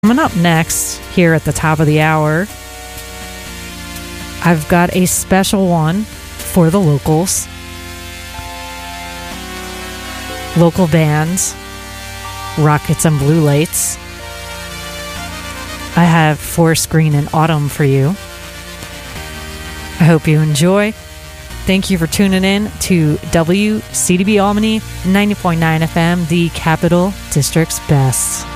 Coming up next here at the top of the hour, I've got a special one for the locals. Local bands, Rockets and Blue Lights. I have Forest Green and Autumn for you. I hope you enjoy. Thank you for tuning in to WCDB Albany 90.9 FM, the Capital District's best.